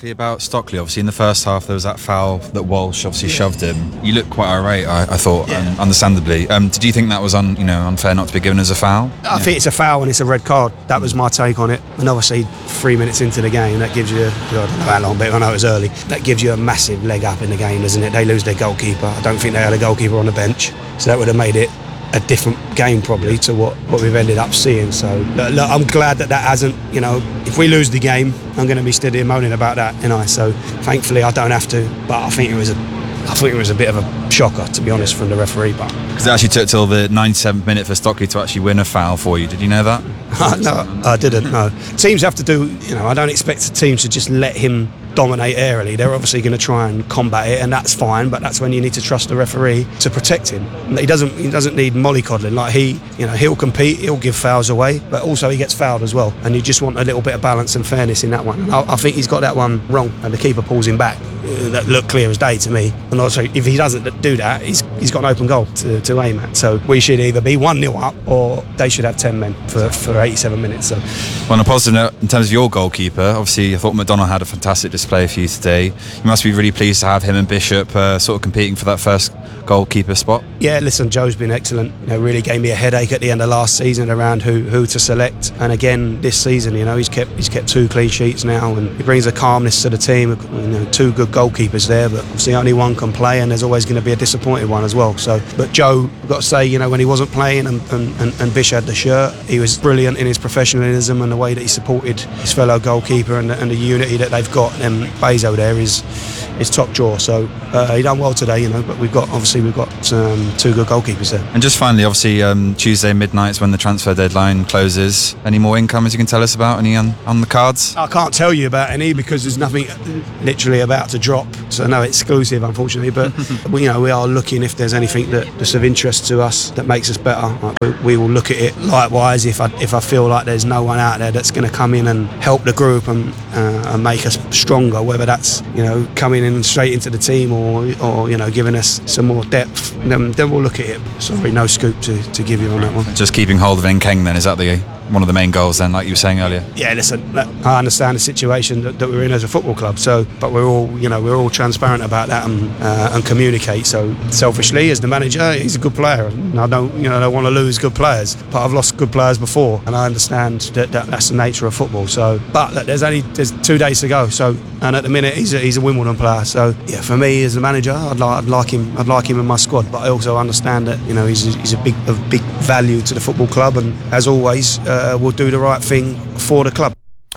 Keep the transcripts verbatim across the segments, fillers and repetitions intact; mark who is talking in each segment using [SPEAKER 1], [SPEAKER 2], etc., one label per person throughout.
[SPEAKER 1] quickly about Stockley? Obviously, in the first half, there was that foul that Walsh obviously yeah. shoved him. You looked quite irate, I, I thought, yeah. um, understandably. Um, did you think that was un, you know, unfair not to be given as a foul?
[SPEAKER 2] I yeah. think it's a foul and it's a red card. That was my take on it. And obviously, three minutes into the game, that gives you, I don't know how long, but I know it was early, that gives you a massive leg up in the game, doesn't it? They lose their goalkeeper. I don't think they had a goalkeeper on the bench, so that would have made it a different game probably to what, what we've ended up seeing. So look, look, I'm glad that that hasn't, you know, if we lose the game, I'm going to be stood here moaning about that, you know. So thankfully I don't have to, but I think it was a I think it was a bit of a shocker, to be honest, from the referee. But
[SPEAKER 1] because it actually took till the ninety-seventh minute for Stockley to actually win a foul for you. Did you know that?
[SPEAKER 2] No, I didn't. No, teams have to do. You know, I don't expect teams to just let him dominate aerially. They're obviously going to try and combat it, and that's fine. But that's when you need to trust the referee to protect him. He doesn't. He doesn't need mollycoddling. Like he, you know, he'll compete. He'll give fouls away, but also he gets fouled as well. And you just want a little bit of balance and fairness in that one. And I, I think he's got that one wrong, and the keeper pulls him back. That looked clear as day to me. And also, if he doesn't do that, he's he's got an open goal to, to aim at. So we should either be one nil up, or they should have ten men for, for eighty-seven minutes. So,
[SPEAKER 1] well, on a positive note, in terms of your goalkeeper, obviously I thought McDonald had a fantastic display for you today. You must be really pleased to have him and Bishop uh, sort of competing for that first goalkeeper spot.
[SPEAKER 2] Yeah, listen, Joe's been excellent. You know, really gave me a headache at the end of last season around who, who to select. And again, this season, you know, he's kept he's kept two clean sheets now, and he brings a calmness to the team. You know, two good goalkeepers there, but obviously only one can play, and there's always going to be a disappointed one as well. So, but Joe, I've got to say, you know, when he wasn't playing and, and, and, and Bish had the shirt, he was brilliant in his professionalism and the way that he supported his fellow goalkeeper, and, and the unity that they've got. And Bezo there is is top drawer. So uh, he done well today, you know. But we've got obviously we've got um, two good goalkeepers there.
[SPEAKER 1] And just finally, obviously um, Tuesday midnight is when the transfer deadline closes. Any more income, as you can tell us about? Any on, on the cards?
[SPEAKER 2] I can't tell you about any because there's nothing literally about to drop. So no exclusive, unfortunately. But we, you know, we are looking if there's anything that, that's of interest to us that makes us better. Like, we, we will look at it. Likewise, if I if I feel like there's no one out there that's going to come in and help the group and uh, and make us stronger, whether that's, you know, coming in straight into the team or or you know, giving us some more depth, then, then we'll look at it. Sorry, no scoop to, to give you on that one.
[SPEAKER 1] Just keeping hold of Nkeng then, is that the one of the main goals then, like you were saying earlier?
[SPEAKER 2] Yeah, listen, I understand the situation that, that we're in as a football club, so but we're all, you know, we're all transparent about that and uh, and communicate. So selfishly, as the manager, he's a good player, and I don't, you know, I don't want to lose good players, but I've lost good players before, and I understand that, that that's the nature of football. So, but look, there's only there's two days to go. So, and at the minute he's a, he's a Wimbledon player. So yeah, for me as the manager, I'd like I'd like him I'd like him in my squad, but I also understand that, you know, he's a, he's a big of big value to the football club, and as always, uh, we'll do the right thing for the club.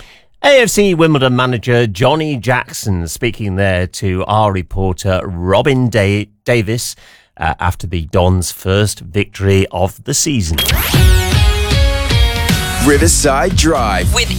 [SPEAKER 3] A F C Wimbledon manager Johnny Jackson speaking there to our reporter Robin Day- Davis uh, after the Dons' first victory of the season.
[SPEAKER 4] Riverside Drive with